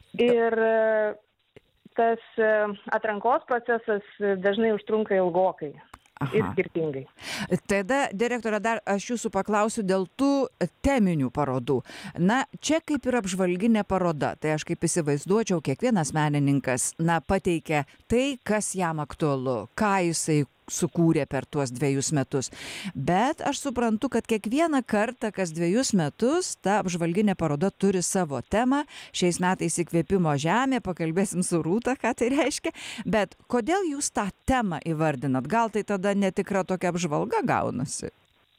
Ir tas atrankos procesas dažnai užtrunka ilgokai ir Aha. skirtingai. Tada, direktorė, dar aš jūsų paklausiu dėl tų teminių parodų. Na, čia kaip ir apžvalginė paroda, tai aš kaip įsivaizduočiau, kiekvienas menininkas, na, pateikia tai, kas jam aktualu, ką jisai sukūrė per tuos 2 metus. Bet aš suprantu, kad kiekvieną kartą, kas 2 metus, ta apžvalginė paroda turi savo temą. Šiais metais įkvėpimo žemė, pakalbėsim su Rūta, ką tai reiškia. Bet kodėl jūs tą temą įvardinat? Gal tai tada netikra tokia apžvalga gaunasi?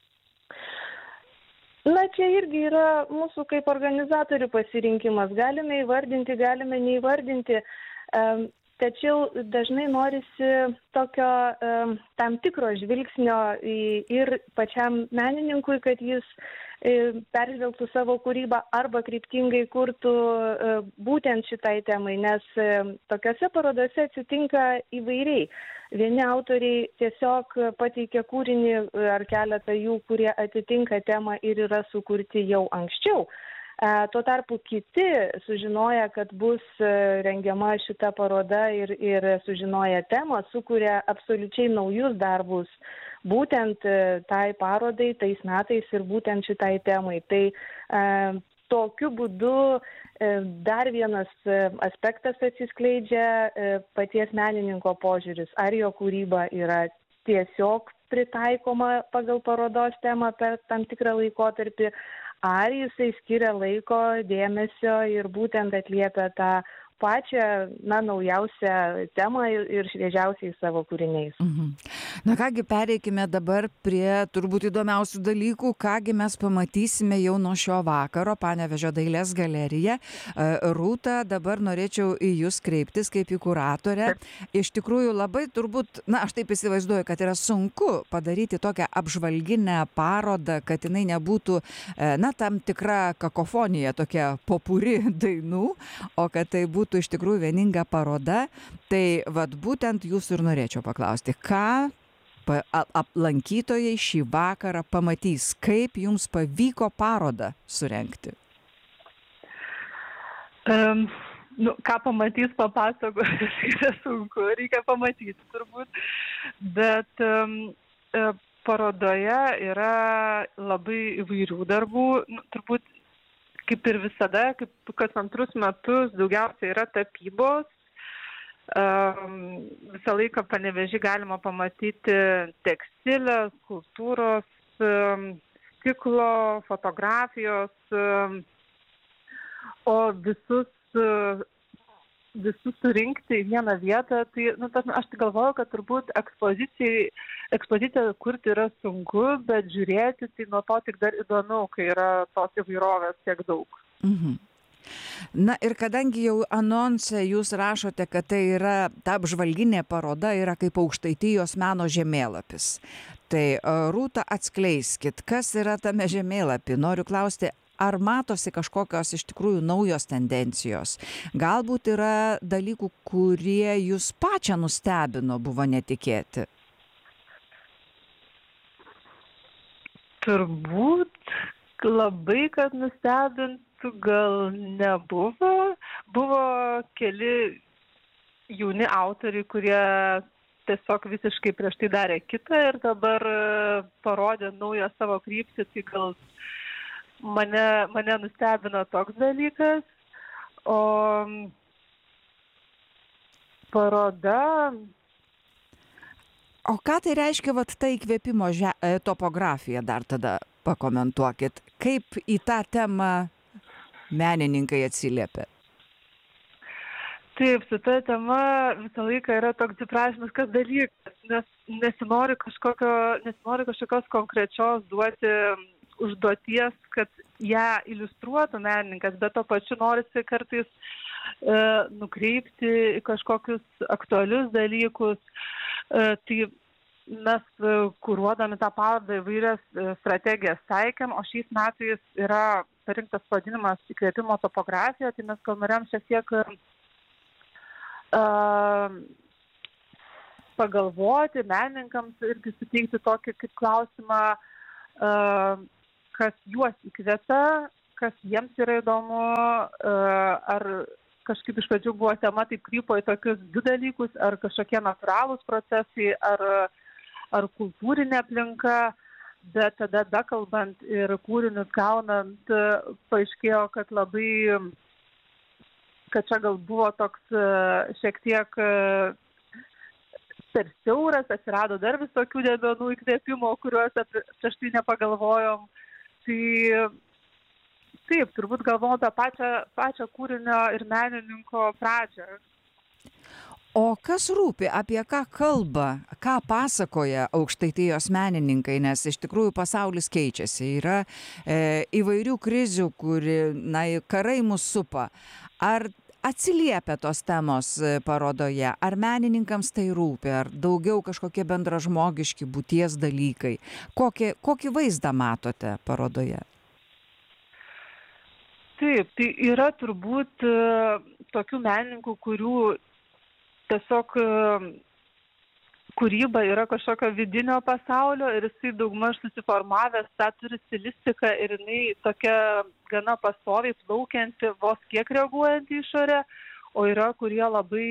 Na, čia irgi yra mūsų kaip organizatorių pasirinkimas. Galime įvardinti, galime neįvardinti. Tačiau dažnai norisi tokio tam tikro žvilgsnio ir pačiam menininkui, kad jis peržvelgtų savo kūrybą arba kryptingai kurtų būtent šitai temai, nes tokiose parodose atsitinka įvairiai. Vieni autoriai tiesiog pateikia kūrinį ar keletą jų, kurie atitinka temą ir yra sukurti jau anksčiau. Tuo tarpu kiti sužinoja, kad bus rengiama šita paroda ir sužinoja temą, sukuria absoliučiai naujus darbus būtent tai parodai, tais metais ir būtent šitai temai. Tai tokiu būdu dar vienas aspektas atsiskleidžia paties menininko požiūris, ar jo kūryba yra tiesiog pritaikoma pagal parodos temą per tam tikrą laikotarpį, ar jisai skiria laiko, dėmesio ir būtent atliepia tą pačią, naujausią temą ir šviežiausiai savo kūriniais. Na kągi, pereikime dabar prie turbūt įdomiausių dalykų, kągi mes pamatysime jau nuo šio vakaro Panevėžio dailės galerija. Rūta, dabar norėčiau į jūs kreiptis kaip į kuratorę. Iš tikrųjų labai turbūt, aš taip įsivaizduoju, kad yra sunku padaryti tokią apžvalginę parodą, kad jinai nebūtų, tam tikra kakofonija, tokia popuri dainų, o kad tai būtų iš tikrųjų vieninga paroda. Tai vat būtent jūsų ir norėčiau paklausti, ką lankytojai šį vakarą pamatys, kaip jums pavyko parodą surengti? Ką pamatys, papasakoti, yra sunku, reikia pamatyti turbūt, bet parodoje yra labai įvairių darbų, turbūt kaip ir visada, kaip kas antrus metus daugiausiai yra tapybos. Visą laiką Panevėžy galima pamatyti tekstilės, skulptūros, stiklo, fotografijos, o visus surinkti į vieną vietą, tai aš galvoju, kad turbūt ekspoziciją kurti yra sunku, bet žiūrėti, tai nuo to tik dar įdomiau, kai yra tos įvairovės tiek daug. Na ir kadangi jau anonse jūs rašote, kad tai yra, ta apžvalginė paroda yra kaip Aukštaitijos meno žemėlapis. Tai Rūta, atskleiskit, kas yra tame žemėlapį? Noriu klausti, ar matosi kažkokios iš tikrųjų naujos tendencijos? Galbūt yra dalykų, kurie jūs pačią nustebino, buvo netikėti? Turbūt labai, kad nustebintų, gal nebuvo. Buvo keli jauni autoriai, kurie tiesiog visiškai prieš tai darė kitą ir dabar parodė naują savo kryptį, tai gal mane nustebino toks dalykas. O paroda... O ką tai reiškia, ta įkvėpimo topografija, dar tada pakomentuokit, kaip į tą temą menininkai atsiliepia? Taip, su ta tema visą laiką yra toks dviprasmiškas dalykas, nes nesinori kažkokios konkrečios duoti užduoties, kad ją iliustruotų menininkas, bet to pačiu norisi kartais nukreipti į kažkokius aktualius dalykus. Tai mes kuruodami tą parodą įvairias strategijas taikėm, o šiais metais yra parinktas pavadinimas įkvėpimo topografija, tai mes gal norėjom šiek tiek pagalvoti, menininkams irgi suteikti tokį kaip klausimą, kas juos įkvėpia, kas jiems yra įdomu, ar kažkaip iš pradžių buvo tema, taip krypo į tokius du dalykus, ar kažkokie natūralūs procesai, ar kultūrinė aplinka, bet tada bekalbant ir kūrinius gaunant, paaiškėjo, kad čia gal buvo toks šiek tiek per siauras, atsirado dar visokių dėmenų įkvėpimo, kuriuos prieš tai nepagalvojom. Tai taip, turbūt galvojau apie pačią kūrinio ir menininko pradžią. O kas rūpi, apie ką kalba, ką pasakoja Aukštaitijos menininkai, nes iš tikrųjų pasaulis keičiasi, yra įvairių krizių, karai mus supa. Ar atsiliepia tos temos parodoje, ar menininkams tai rūpi, ar daugiau kažkokie bendražmogiški būties dalykai? Kokį vaizdą matote parodoje? Taip, tai yra turbūt tokių menininkų, kurių tiesiog kūryba yra kažkokio vidinio pasaulio ir jisai daugmaž susiformavęs, tą turi stilistiką ir jinai tokia gana pastoviai plaukianti, vos kiek reaguojant į išorę, o yra, kurie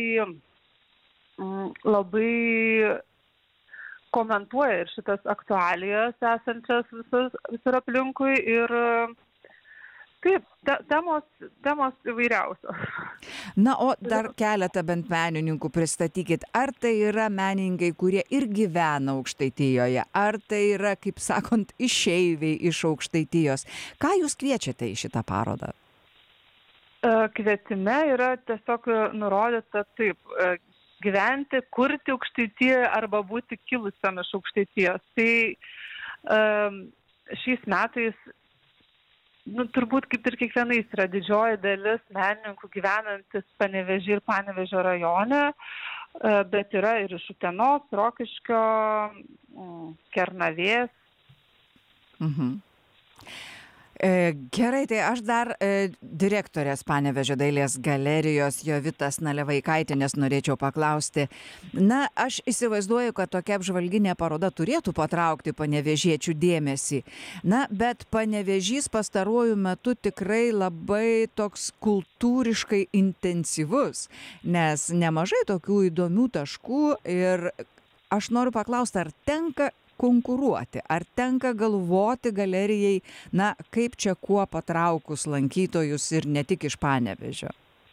labai komentuoja ir šitas aktualijas esančias visur aplinkui ir taip, temos įvairiausios. Na, o dar keletą bent menininkų pristatykit. Ar tai yra menininkai, kurie ir gyvena Aukštaitijoje, ar tai yra, kaip sakant, išeiviai iš Aukštaitijos? Ką jūs kviečiate į šitą parodą? Kvietime yra tiesiog nurodyta taip, gyventi, kurti Aukštaitijoje arba būti kilusiam iš Aukštaitijos. Tai šiais metais turbūt kaip ir kiekvienais yra didžioji dalis menininkų gyvenantis Panevėžy ir Panevėžio rajone, bet yra ir iš Utenos, Rokiškio, Kernavės. Mhm. Gerai, tai aš dar direktorės Panevėžio dailės galerijos Jovitos Nalevaikaitienės norėčiau paklausti. Na, aš įsivaizduoju, kad tokia apžvalginė paroda turėtų patraukti panevėžiečių dėmesį. Na, bet Panevėžys pastaruoju metu tikrai labai toks kultūriškai intensyvus, nes nemažai tokių įdomių taškų ir aš noriu paklausti, ar tenka konkuruoti, ar tenka galvoti galerijai, na, kaip čia kuo patraukus lankytojus ir ne tik iš Panevėžio?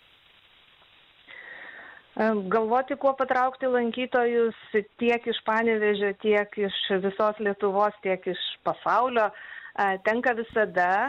Galvoti, kuo patraukti lankytojus tiek iš Panevėžio, tiek iš visos Lietuvos, tiek iš pasaulio, tenka visada.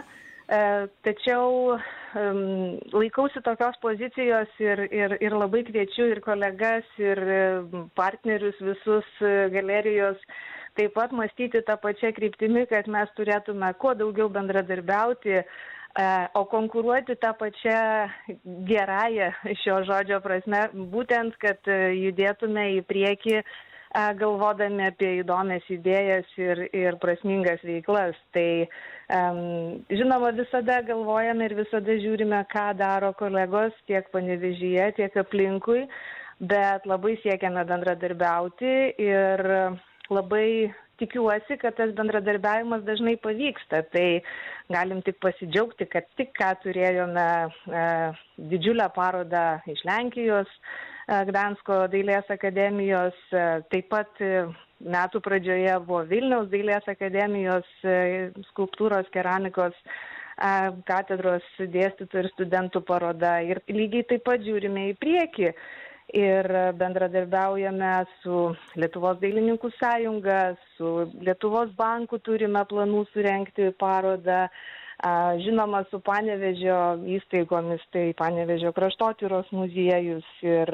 Tačiau laikausi tokios pozicijos ir labai kviečiu ir kolegas, ir partnerius visus galerijos taip pat mąstyti tą pačią kryptimį, kad mes turėtume kuo daugiau bendradarbiauti, o konkuruoti tą pačią gerąją šio žodžio prasme, būtent, kad judėtume į priekį, galvodami apie įdomias idėjas ir prasmingas veiklas. Tai žinoma, visada galvojame ir visada žiūrime, ką daro kolegos tiek Panevėžyje, tiek aplinkui, bet labai siekiame bendradarbiauti ir labai tikiuosi, kad tas bendradarbiavimas dažnai pavyksta. Tai galim tik pasidžiaugti, kad tik ką turėjome didžiulę parodą iš Lenkijos, Gdansko dailės akademijos, taip pat metų pradžioje buvo Vilniaus dailės akademijos skulptūros keramikos katedros dėstytojų ir studentų paroda. Ir lygiai taip pat žiūrime į priekį. Ir bendradarbiaujame su Lietuvos dailininkų sąjunga, su Lietuvos banku turime planų surengti parodą, žinoma, su Panevėžio įstaigomis, tai Panevėžio kraštotyros muziejus ir,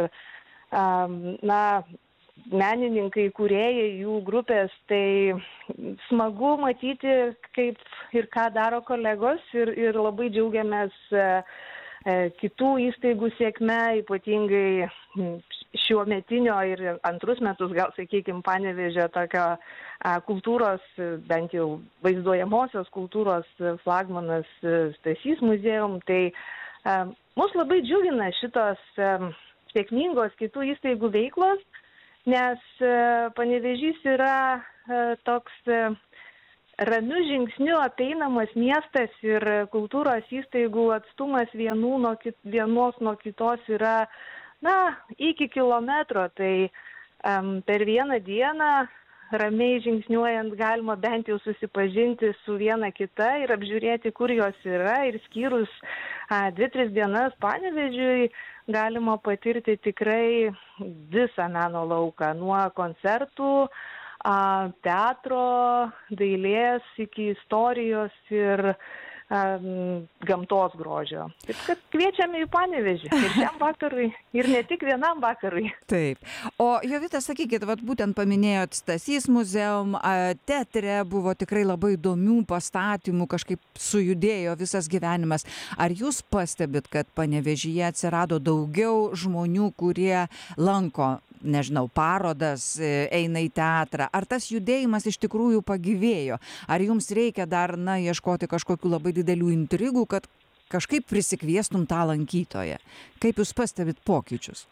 na, menininkai, kūrėjai, jų grupės, tai smagu matyti, kaip ir ką daro kolegos ir labai džiaugiamės kitų įstaigų sėkme, ypatingai šiuo metinio ir antrus metus, gal sakykime, Panevėžio tokio kultūros, bent jau vaizduojamosios kultūros flagmanas Stasys muziejum. Tai mus labai džiugina šitos sėkmingos kitų įstaigų veiklos, nes Panevėžys yra toks ramiu žingsniu apeinamas miestas ir kultūros įstaigų atstumas vienos nuo kitos yra, iki kilometro. Tai per vieną dieną ramiai žingsniuojant galima bent jau susipažinti su viena kita ir apžiūrėti, kur jos yra. Ir skyrus 2-3 dienas Panevėžiui galima patirti tikrai visą meno lauką, nuo koncertų, teatro, dailės iki istorijos ir gamtos grožio. Taip kad kviečiame į Panevėžį ir šiam vakarui, ir ne tik vienam vakarui. Taip. O Jovita, sakykit, būtent paminėjot Stasys muzeum, teatre buvo tikrai labai įdomių pastatymų, kažkaip sujudėjo visas gyvenimas. Ar jūs pastebit, kad Panevėžyje atsirado daugiau žmonių, kurie lanko, nežinau, parodas, eina į teatrą? Ar tas judėjimas iš tikrųjų pagyvėjo? Ar jums reikia dar, ieškoti kažkokių labai didelių intrigų, kad kažkaip prisikviestum tą lankytoją? Kaip jūs pastebit pokyčius?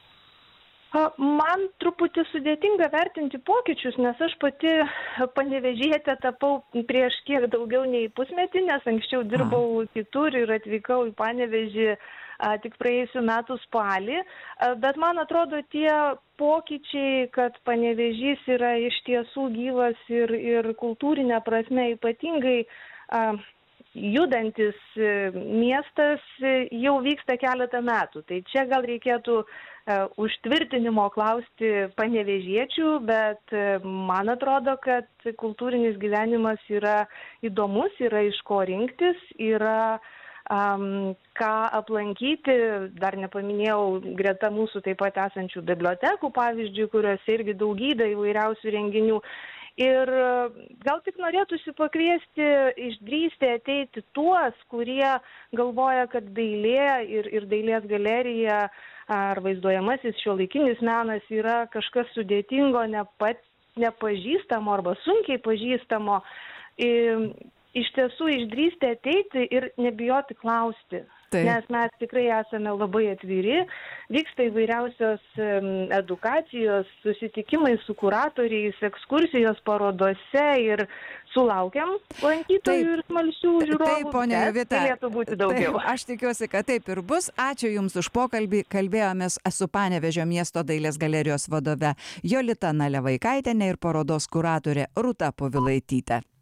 Man truputį sudėtinga vertinti pokyčius, nes aš pati panevėžietė tapau prieš kiek daugiau nei pusmetį, nes anksčiau dirbau kitur ir atvykau į Panevėžį tik praėjusių metų spalį, bet man atrodo tie pokyčiai, kad Panevėžys yra iš tiesų gyvas ir kultūrinė prasme ypatingai judantis miestas jau vyksta keletą metų. Tai čia gal reikėtų užtvirtinimo klausti panevėžiečių, bet man atrodo, kad kultūrinis gyvenimas yra įdomus, yra iš ko rinktis, yra ką aplankyti. Dar nepaminėjau greta mūsų taip pat esančių bibliotekų, pavyzdžiui, kuriuose irgi daugybė įvairiausių renginių. Ir gal tik norėtųsi pakviesti, išdrįsti ateiti tuos, kurie galvoja, kad dailė ir dailės galerija ar vaizduojamasis šiuolaikinis menas yra kažkas sudėtingo, nepažįstamo arba sunkiai pažįstamo. Iš tiesų išdrįsti ateiti ir nebijoti klausti. Taip. Nes mes tikrai esame labai atviri, vyksta įvairiausios edukacijos, susitikimai su kuratoriais, ekskursijos parodose ir sulaukiam lankytojų ir smalsių žiūrovų. Taip, ponia Jovita, galėtų būti daugiau. Taip, aš tikiuosi, kad taip ir bus. Ačiū Jums už pokalbį. Kalbėjomės su Panevėžio miesto dailės galerijos vadove Jolita Nalevaikaitienė ir parodos kuratorė Rūta Povilaitytė.